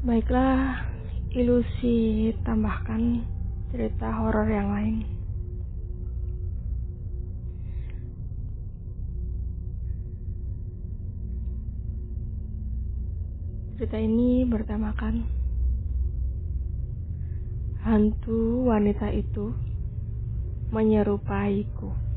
Baiklah, ilusi tambahkan cerita horor yang lain. Cerita ini bertemakan hantu wanita itu menyerupaiku.